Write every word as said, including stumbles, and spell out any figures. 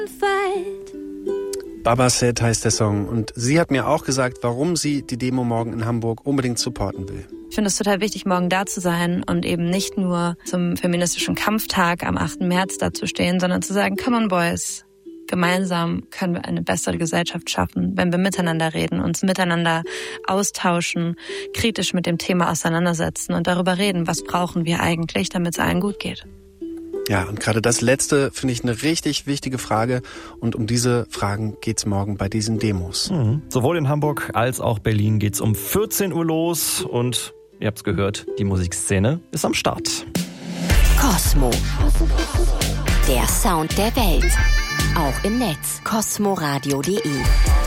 Baba Said heißt der Song und sie hat mir auch gesagt, warum sie die Demo morgen in Hamburg unbedingt supporten will. Ich finde es total wichtig, morgen da zu sein und eben nicht nur zum feministischen Kampftag am achten März da zu stehen, sondern zu sagen, come on boys, gemeinsam können wir eine bessere Gesellschaft schaffen, wenn wir miteinander reden, uns miteinander austauschen, kritisch mit dem Thema auseinandersetzen und darüber reden, was brauchen wir eigentlich, damit es allen gut geht. Ja, und gerade das Letzte finde ich eine richtig wichtige Frage und um diese Fragen geht's morgen bei diesen Demos. Mhm. Sowohl in Hamburg als auch Berlin geht's um vierzehn Uhr los und ihr habt's gehört, die Musikszene ist am Start. Kosmo. Der Sound der Welt. Auch im Netz. kosmoradio punkt de